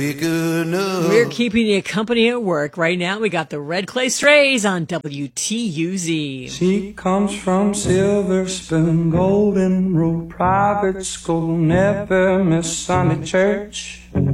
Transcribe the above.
We're keeping you company at work. Right now, we got the Red Clay Strays on WTUZ. She comes from Silver Spoon, Golden Rule Private School, never miss Sunday church.